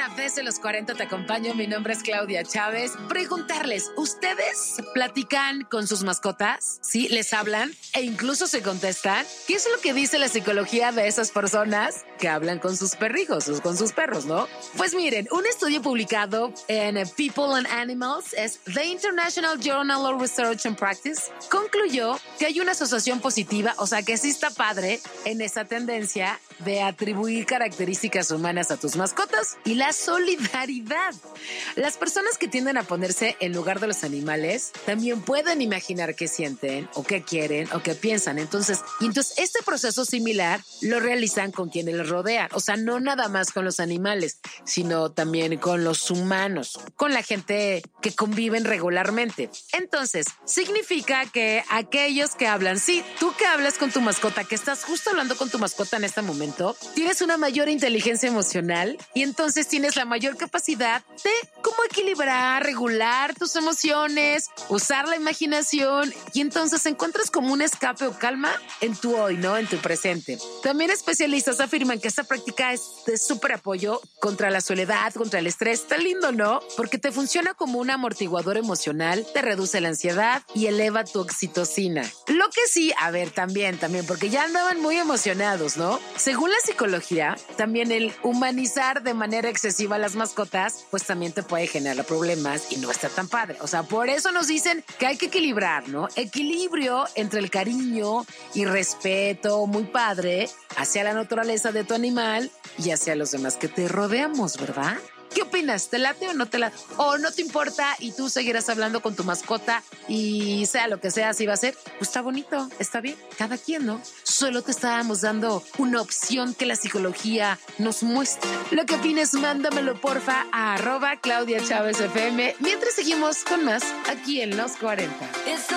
Desde los 40 te acompaño, mi nombre es Claudia Chávez. Preguntarles, ¿ustedes platican con sus mascotas? ¿Sí? ¿Les hablan? E incluso se contestan. ¿Qué es lo que dice la psicología de esas personas que hablan con sus perrijos o con sus perros, no? Pues miren, un estudio publicado en People and Animals, es The International Journal of Research and Practice, concluyó que hay una asociación positiva, o sea que sí está padre en esa tendencia de atribuir características humanas a tus mascotas y la solidaridad. Las personas que tienden a ponerse en lugar de los animales también pueden imaginar qué sienten o qué quieren o qué piensan. Entonces este proceso similar lo realizan con quienes los rodean. O sea, no nada más con los animales, sino también con los humanos, con la gente que conviven regularmente. Entonces, significa que aquellos que hablan, sí, tú que hablas con tu mascota, que estás justo hablando con tu mascota en este momento, tienes una mayor inteligencia emocional y entonces tienes la mayor capacidad de cómo equilibrar, regular tus emociones, usar la imaginación y entonces encuentras como un escape o calma en tu hoy, ¿no? En tu presente. También especialistas afirman que esta práctica es de súper apoyo contra la soledad, contra el estrés. Está lindo, ¿no? Porque te funciona como un amortiguador emocional, te reduce la ansiedad y eleva tu oxitocina. Lo que sí, a ver, también, porque ya andaban muy emocionados, ¿no? Según la psicología, también el humanizar de manera excesiva a las mascotas, pues también te puede generar problemas y no está tan padre. O sea, por eso nos dicen que hay que equilibrar, ¿no? Equilibrio entre el cariño y respeto, muy padre, hacia la naturaleza de tu animal y hacia los demás que te rodeamos, ¿verdad? ¿Qué opinas? ¿Te late o no te late? ¿O no te importa y tú seguirás hablando con tu mascota y sea lo que sea, así va a ser? Pues está bonito, está bien, cada quien, ¿no? Solo te estábamos dando una opción que la psicología nos muestra. Lo que opines, mándamelo porfa a @Claudia Chávez FM. Mientras seguimos con más aquí en Los 40.